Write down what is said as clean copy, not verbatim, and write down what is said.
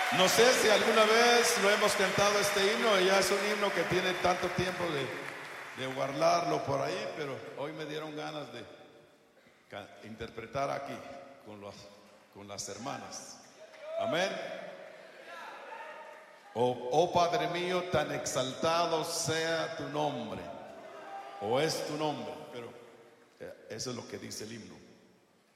No sé si alguna vez lo hemos cantado este himno, ya es un himno que tiene tanto tiempo de guardarlo por ahí, pero hoy me dieron ganas de interpretar aquí con las hermanas. Amén. Oh Padre mío, tan exaltado sea tu nombre, o es tu nombre, pero eso es lo que dice el himno.